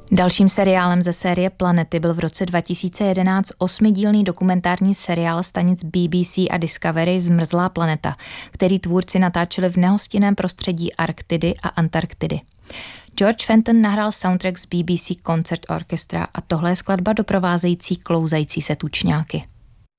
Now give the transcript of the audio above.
Dalším seriálem ze série Planety byl v roce 2011 osmidílný dokumentární seriál stanic BBC a Discovery Zmrzlá planeta, který tvůrci natáčeli v nehostinném prostředí Arktidy a Antarktidy. George Fenton nahrál soundtrack z BBC Concert Orchestra a tohle je skladba doprovázející klouzající se tučňáky.